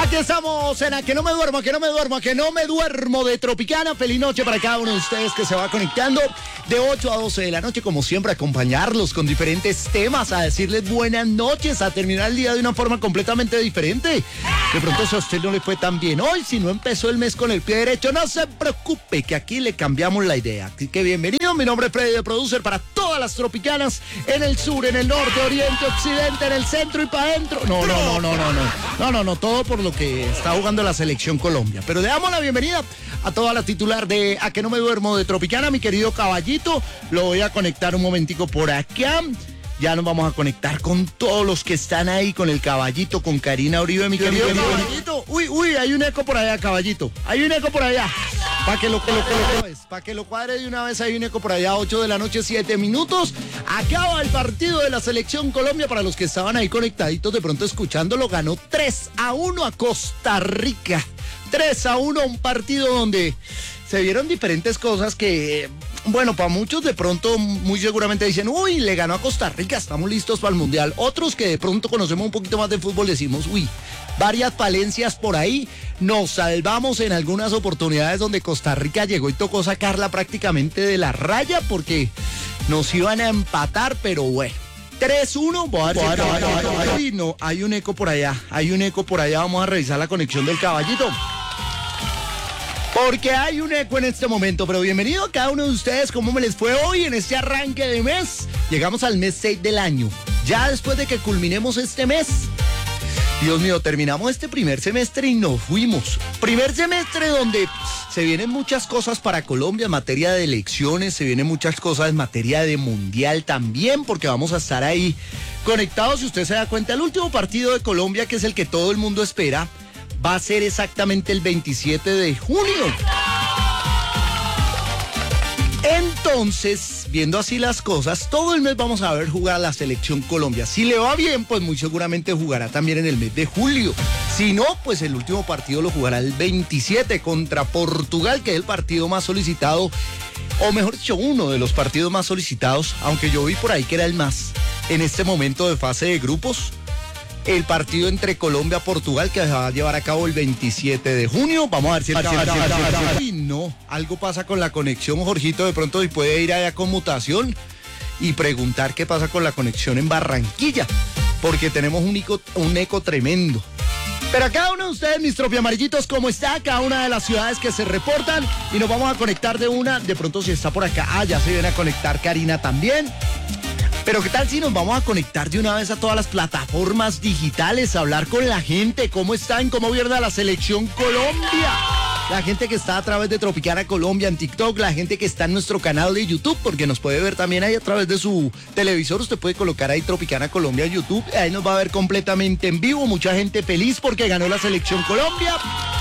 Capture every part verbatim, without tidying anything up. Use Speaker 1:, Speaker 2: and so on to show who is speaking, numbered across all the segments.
Speaker 1: Aquí estamos en A Que No Me Duermo, A Que No Me Duermo, A Que No Me Duermo de Tropicana. Feliz noche para cada uno de ustedes que se va conectando de ocho a doce de la noche, como siempre, a acompañarlos con diferentes temas, a decirles buenas noches, a terminar el día de una forma completamente diferente. De pronto, si a usted no le fue tan bien hoy, si no empezó el mes con el pie derecho, no se preocupe, que aquí le cambiamos la idea. Así que bienvenido, mi nombre es Freddy, de Producer, para todas las tropicanas, en el sur, en el norte, oriente, occidente, en el centro y para adentro. No, no, no, no, no, no, no, no, no, todo por lo que está jugando la selección Colombia. Pero le damos la bienvenida a toda la titular de A Que No Me Duermo de Tropicana, mi querido Caballito. Lo voy a conectar un momentico por acá. Ya nos vamos a conectar con todos los que están ahí, con el Caballito, con Karina Uribe, mi querido Caballito. Uy, uy, hay un eco por allá, Caballito. Hay un eco por allá. Para que lo que lo, que lo, para que lo cuadre de una vez, hay un eco por allá, ocho de la noche, siete minutos. Acaba el partido de la selección Colombia. Para los que estaban ahí conectaditos, de pronto escuchándolo, ganó tres a uno a Costa Rica. tres a uno, un partido donde se vieron diferentes cosas que, bueno, para muchos de pronto muy seguramente dicen, uy, le ganó a Costa Rica, estamos listos para el Mundial. Otros que de pronto conocemos un poquito más de fútbol decimos, uy, varias falencias por ahí. Nos salvamos en algunas oportunidades donde Costa Rica llegó y tocó sacarla prácticamente de la raya porque nos iban a empatar, pero bueno. tres uno, voy a ver si Uy, no, hay un eco por allá, hay un eco por allá, vamos a revisar la conexión del Caballito. Porque hay un eco en este momento, pero bienvenido a cada uno de ustedes. ¿Cómo me les fue hoy en este arranque de mes? Llegamos al mes seis del año. Ya después de que culminemos este mes, Dios mío, terminamos este primer semestre y nos fuimos. Primer semestre donde se vienen muchas cosas para Colombia en materia de elecciones, se vienen muchas cosas en materia de mundial también, porque vamos a estar ahí conectados. Si usted se da cuenta, el último partido de Colombia, que es el que todo el mundo espera, va a ser exactamente el veintisiete de junio. Entonces, viendo así las cosas, todo el mes vamos a ver jugar a la selección Colombia. Si le va bien, pues muy seguramente jugará también en el mes de julio. Si no, pues el último partido lo jugará el veintisiete contra Portugal, que es el partido más solicitado, o mejor dicho, uno de los partidos más solicitados, aunque yo vi por ahí que era el más en este momento de fase de grupos. El partido entre Colombia y Portugal, que se va a llevar a cabo el veintisiete de junio. Vamos a ver si el... Uy, no, algo pasa con la conexión, Jorgito. De pronto si puede ir allá con mutación y preguntar qué pasa con la conexión en Barranquilla, porque tenemos un eco, un eco tremendo. Pero a cada uno de ustedes, mis tropiamarillitos, ¿cómo está? Cada una de las ciudades que se reportan, y nos vamos a conectar de una. De pronto si está por acá, ah, ya se viene a conectar Karina también. Pero ¿qué tal si nos vamos a conectar de una vez a todas las plataformas digitales, a hablar con la gente? ¿Cómo están? ¿Cómo viene la selección Colombia? La gente que está a través de Tropicana Colombia en TikTok, la gente que está en nuestro canal de YouTube, porque nos puede ver también ahí a través de su televisor. Usted puede colocar ahí Tropicana Colombia en YouTube, ahí nos va a ver completamente en vivo. Mucha gente feliz porque ganó la selección Colombia.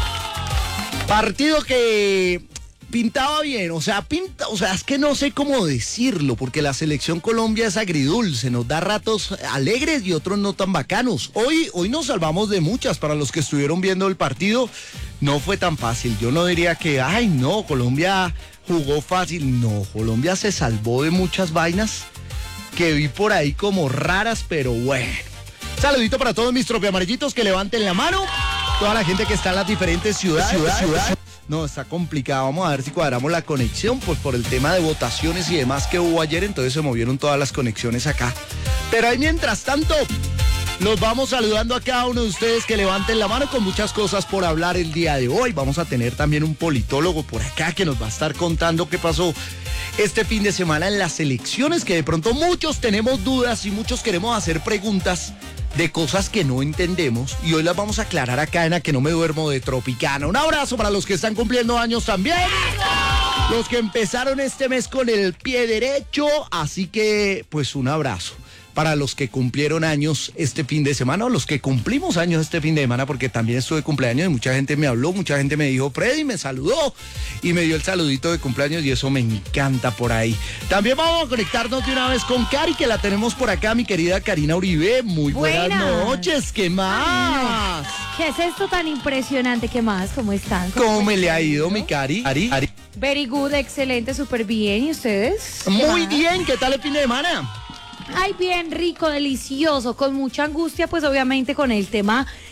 Speaker 1: Partido que pintaba bien, o sea, pinta, o sea, es que no sé cómo decirlo, porque la selección Colombia es agridulce, nos da ratos alegres y otros no tan bacanos. Hoy, hoy nos salvamos de muchas. Para los que estuvieron viendo el partido, no fue tan fácil. Yo no diría que, ay, no, Colombia jugó fácil. No, Colombia se salvó de muchas vainas que vi por ahí como raras, pero bueno. Saludito para todos mis tropiamarillitos, que levanten la mano. Toda la gente que está en las diferentes ciudades. ciudades, ciudades. No, está complicado. Vamos a ver si cuadramos la conexión, pues por el tema de votaciones y demás que hubo ayer, entonces se movieron todas las conexiones acá. Pero ahí mientras tanto, los vamos saludando a cada uno de ustedes que levanten la mano, con muchas cosas por hablar el día de hoy. Vamos a tener también un politólogo por acá que nos va a estar contando qué pasó este fin de semana en las elecciones, que de pronto muchos tenemos dudas y muchos queremos hacer preguntas de cosas que no entendemos, y hoy las vamos a aclarar acá en A Que No Me Duermo de Tropicana. Un abrazo para los que están cumpliendo años también, los que empezaron este mes con el pie derecho, así que pues un abrazo para los que cumplieron años este fin de semana, o los que cumplimos años este fin de semana, porque también estuve de cumpleaños y mucha gente me habló, mucha gente me dijo, Freddy, me saludó y me dio el saludito de cumpleaños, y eso me encanta por ahí. También vamos a conectarnos de una vez con Cari, que la tenemos por acá, mi querida Karina Uribe. Muy buenas, buenas noches, ¿qué más?
Speaker 2: ¿Qué es esto tan impresionante? ¿Qué más? ¿Cómo están?
Speaker 1: ¿Cómo, ¿Cómo me le ha ido, mi Cari? Cari? Cari.
Speaker 2: Very good, excelente, súper bien. ¿Y ustedes?
Speaker 1: Muy bien, ¿qué tal el fin de semana?
Speaker 2: Ay, bien rico, delicioso, con mucha angustia, pues obviamente con el tema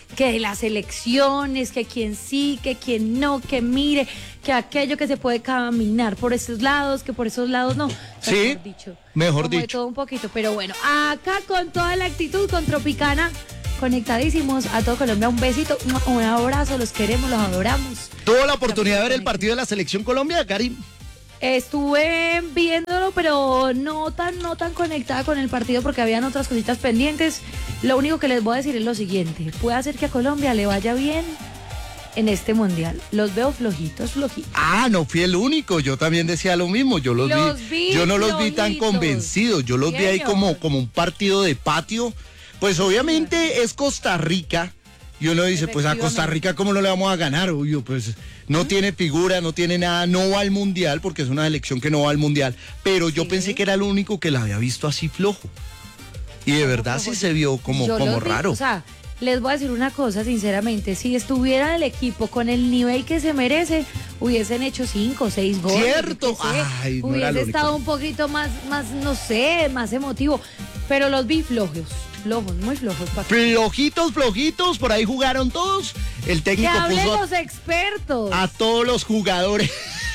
Speaker 2: que de las elecciones, que quién sí, que quién no, que mire, que aquello que se puede caminar por esos lados, que por esos lados no. O sea,
Speaker 1: Sí,
Speaker 2: mejor dicho.
Speaker 1: mejor
Speaker 2: como de
Speaker 1: dicho.
Speaker 2: todo un poquito, pero bueno, acá con toda la actitud, con Tropicana, conectadísimos a todo Colombia. Un besito, un abrazo, los queremos, los adoramos.
Speaker 1: ¿Tuvo la oportunidad de ver el partido de la Selección Colombia, Karim?
Speaker 2: Estuve viéndolo, pero no tan, no tan conectada con el partido porque habían otras cositas pendientes. Lo único que les voy a decir es lo siguiente: puede hacer que a Colombia le vaya bien en este mundial. Los veo flojitos, flojitos.
Speaker 1: Ah, no fui el único, yo también decía lo mismo, yo los,
Speaker 2: Los
Speaker 1: vi,
Speaker 2: vi
Speaker 1: yo no los vi tan
Speaker 2: flojitos.
Speaker 1: convencidos, yo los vi ahí
Speaker 2: Señor.
Speaker 1: como, como un partido de patio. Pues obviamente es Costa Rica, y uno dice, pues a Costa
Speaker 2: Efectivamente.
Speaker 1: Rica ¿cómo no le vamos a ganar? Obvio, pues no tiene figura, no tiene nada, no va al mundial, porque es una selección que no va al mundial, pero yo
Speaker 2: Sí.
Speaker 1: pensé que era el único que la había visto así flojo. Y de verdad sí se vio como,
Speaker 2: Yo
Speaker 1: como
Speaker 2: los vi,
Speaker 1: raro.
Speaker 2: O sea, les voy a decir una cosa, sinceramente, si estuviera el equipo con el nivel que se merece, hubiesen hecho cinco o seis goles.
Speaker 1: Cierto.
Speaker 2: yo qué sé.
Speaker 1: Ay, no era
Speaker 2: Hubiese
Speaker 1: lo único.
Speaker 2: estado un poquito más, más, no sé, más emotivo. Pero los vi flojos, flojos, muy flojos. Pa' que
Speaker 1: Flojitos, flojitos, por ahí jugaron todos. El
Speaker 2: que
Speaker 1: técnico
Speaker 2: hablen
Speaker 1: puso
Speaker 2: los expertos.
Speaker 1: a todos los jugadores.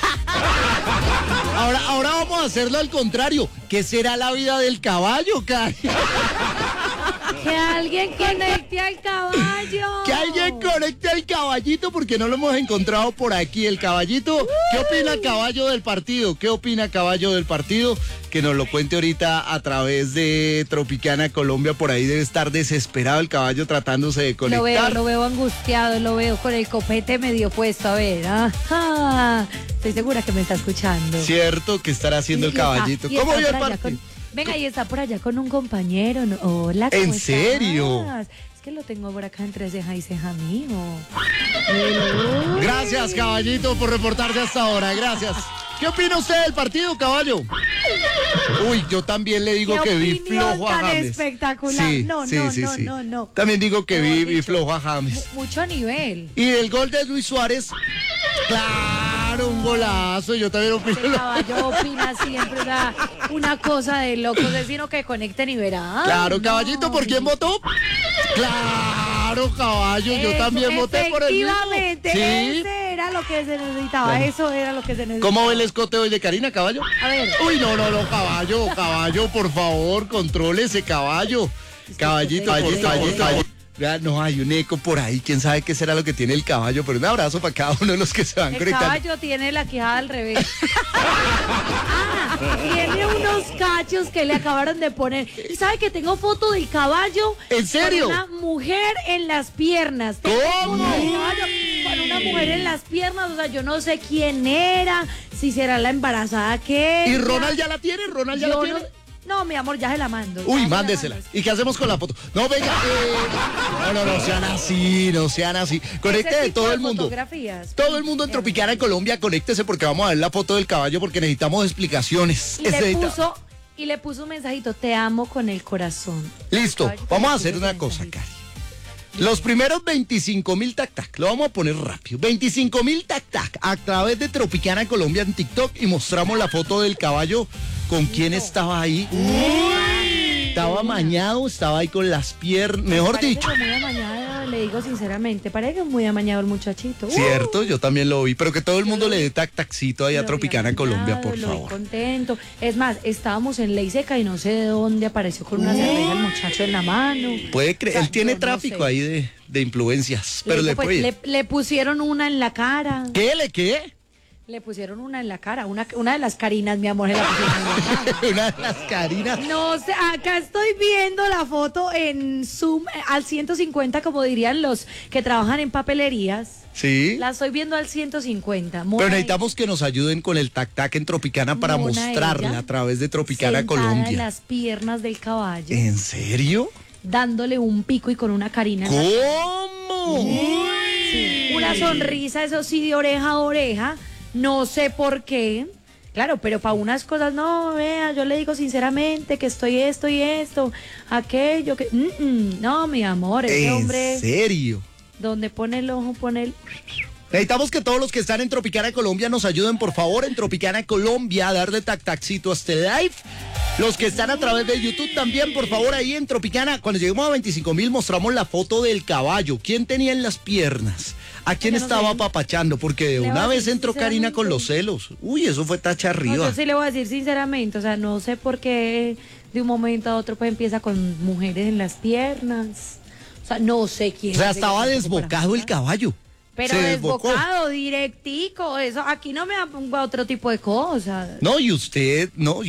Speaker 1: Ahora, ahora vamos a hacerlo al contrario. ¿Qué será la vida del caballo, Cari?
Speaker 2: Que alguien conecte al caballo.
Speaker 1: Que alguien conecte al caballito porque no lo hemos encontrado por aquí. El caballito, ¿qué opina caballo del partido? ¿Qué opina caballo del partido? Que nos lo cuente ahorita a través de Tropicana Colombia. Por ahí debe estar desesperado el caballo tratándose de
Speaker 2: Lo
Speaker 1: conectar.
Speaker 2: veo, lo veo angustiado, lo veo con el copete medio puesto. A ver, ajá. Estoy segura que me está escuchando.
Speaker 1: Cierto que estará haciendo el
Speaker 2: Y está-
Speaker 1: caballito.
Speaker 2: y
Speaker 1: ¿Cómo
Speaker 2: está
Speaker 1: vio el
Speaker 2: por allá
Speaker 1: partido?
Speaker 2: con- Venga, y está por allá con un compañero. ¿no? Hola, ¿cómo
Speaker 1: ¿En serio?
Speaker 2: estás? Es que lo tengo por acá entre ceja y ceja, amigo. Hello.
Speaker 1: Gracias, caballito, por reportarse hasta ahora. Gracias. ¿Qué opina usted del partido, caballo? Uy, yo también le digo
Speaker 2: Qué
Speaker 1: que vi
Speaker 2: opinión
Speaker 1: flojo a
Speaker 2: tan
Speaker 1: James.
Speaker 2: espectacular.
Speaker 1: Sí,
Speaker 2: No,
Speaker 1: sí,
Speaker 2: no,
Speaker 1: sí,
Speaker 2: no,
Speaker 1: sí.
Speaker 2: no, no.
Speaker 1: También digo que vi,
Speaker 2: Mejor
Speaker 1: vi
Speaker 2: dicho,
Speaker 1: flojo a James.
Speaker 2: Mu- Mucho nivel.
Speaker 1: Y del gol de Luis Suárez, claro, un golazo. Yo también opino.
Speaker 2: El caballo opina siempre, o sea, una cosa de locos, es sino que conecten y verán.
Speaker 1: Claro, caballito, ¿por quién votó? Claro, caballo, yo
Speaker 2: Eso,
Speaker 1: también voté por el mismo.
Speaker 2: efectivamente,
Speaker 1: Sí.
Speaker 2: ese era lo que se necesitaba,
Speaker 1: Bueno.
Speaker 2: eso era lo que se necesitaba.
Speaker 1: ¿Cómo ve el escote hoy de Karina, caballo?
Speaker 2: A ver.
Speaker 1: Uy, no, no, no, caballo, caballo, por favor, controle ese caballo. Caballito, caballito, caballito, caballito. Vea, no hay un eco por ahí, quién sabe qué será lo que tiene el caballo, pero un abrazo para cada uno de los que se van
Speaker 2: El
Speaker 1: conectando.
Speaker 2: caballo tiene la quijada al revés. Ah, tiene unos cachos que le acabaron de poner. ¿Y sabe que tengo foto del caballo?
Speaker 1: ¿En serio?
Speaker 2: Con una mujer en las piernas. Tengo
Speaker 1: ¿Cómo?
Speaker 2: foto del caballo con una mujer en las piernas. O sea, yo no sé quién era, si será la embarazada que
Speaker 1: ¿Y
Speaker 2: era.
Speaker 1: Ronald ya la tiene? ¿Ronald ya
Speaker 2: Yo
Speaker 1: la tiene?
Speaker 2: no, no, mi amor, ya se la mando. ya
Speaker 1: Uy,
Speaker 2: se la
Speaker 1: mándesela.
Speaker 2: mando.
Speaker 1: ¿Y qué hacemos con la foto? No, venga. eh, no, no, no sean así, no sean así. Conecte
Speaker 2: Ese
Speaker 1: de
Speaker 2: tipo
Speaker 1: todo
Speaker 2: de
Speaker 1: el mundo.
Speaker 2: fotografías.
Speaker 1: Todo el mundo en Tropicana, en Colombia, conéctese porque vamos a ver la foto del caballo porque necesitamos explicaciones.
Speaker 2: Y le
Speaker 1: Necesita-
Speaker 2: puso, y le puso un mensajito, te amo con el corazón.
Speaker 1: Listo,
Speaker 2: Caballo,
Speaker 1: vamos a
Speaker 2: le
Speaker 1: hacer
Speaker 2: puso
Speaker 1: una
Speaker 2: ese
Speaker 1: cosa,
Speaker 2: mensajito.
Speaker 1: Cari. Los primeros veinticinco mil tac tac, lo vamos a poner rápido. veinticinco mil tac tac a través de Tropicana Colombia en TikTok y mostramos la foto del caballo con quién estaba ahí. Estaba amañado, estaba ahí con las piernas, mejor
Speaker 2: Parece
Speaker 1: dicho.
Speaker 2: que muy amañado, le digo sinceramente, parece que es muy amañado el muchachito. Uh,
Speaker 1: Cierto, yo también lo vi, pero que todo el mundo
Speaker 2: lo
Speaker 1: le
Speaker 2: vi.
Speaker 1: dé tac taccito ahí a
Speaker 2: lo
Speaker 1: Tropicana
Speaker 2: vi
Speaker 1: Colombia, por
Speaker 2: amañado, lo vi
Speaker 1: favor.
Speaker 2: contento. Es más, estábamos en Ley Seca y no sé de dónde apareció con una cerveza el muchacho en la mano.
Speaker 1: Puede creer,
Speaker 2: O sea,
Speaker 1: él tiene
Speaker 2: yo no
Speaker 1: tráfico
Speaker 2: sé.
Speaker 1: ahí de, de influencias, pero
Speaker 2: Le,
Speaker 1: le
Speaker 2: pues,
Speaker 1: puede.
Speaker 2: le, le pusieron una en la cara.
Speaker 1: ¿Qué le qué?
Speaker 2: Le pusieron una en la cara, una, una de las Carinas, mi amor, se la pusieron en la cara.
Speaker 1: Una de las carinas.
Speaker 2: No sé, acá estoy viendo la foto en Zoom eh, al ciento cincuenta, como dirían los que trabajan en papelerías.
Speaker 1: Sí.
Speaker 2: La estoy viendo al ciento cincuenta. Mona
Speaker 1: Pero necesitamos que nos ayuden con el tac tac en Tropicana para
Speaker 2: Mona
Speaker 1: mostrarla
Speaker 2: ella,
Speaker 1: a través de Tropicana
Speaker 2: sentada en
Speaker 1: Colombia.
Speaker 2: las piernas del caballo,
Speaker 1: ¿En serio?
Speaker 2: dándole un pico y con una carina. en la-
Speaker 1: ¿Cómo?
Speaker 2: Sí, una sonrisa, eso sí, de oreja a oreja. No sé por qué. Claro, pero para unas cosas, no, vea, yo le digo sinceramente que estoy esto y esto, aquello, que... Mm, mm, no, mi amor, ese
Speaker 1: ¿En
Speaker 2: hombre,
Speaker 1: serio?
Speaker 2: donde pone el ojo, pone el...
Speaker 1: Necesitamos que todos los que están en Tropicana Colombia nos ayuden, por favor, en Tropicana Colombia a darle tac tacito a este live. Los que están a través de YouTube también, por favor, ahí en Tropicana, cuando lleguemos a veinticinco mil mostramos la foto del caballo. ¿Quién tenía en las piernas? ¿A quién
Speaker 2: Yo no
Speaker 1: estaba
Speaker 2: sé.
Speaker 1: apapachando? Porque de
Speaker 2: Le voy
Speaker 1: una
Speaker 2: a
Speaker 1: vez
Speaker 2: decir
Speaker 1: entró Karina con los celos. Uy, eso fue tacha
Speaker 2: No,
Speaker 1: arriba.
Speaker 2: yo sí le voy a decir sinceramente, o sea, no sé por qué de un momento a otro pues empieza con mujeres en las piernas. O sea, no sé quién.
Speaker 1: O sea,
Speaker 2: es de
Speaker 1: estaba
Speaker 2: que-
Speaker 1: desbocado el caballo.
Speaker 2: Pero
Speaker 1: Se desbocó.
Speaker 2: desbocado, directico, eso, aquí no me da otro tipo de cosas.
Speaker 1: No, y usted, no,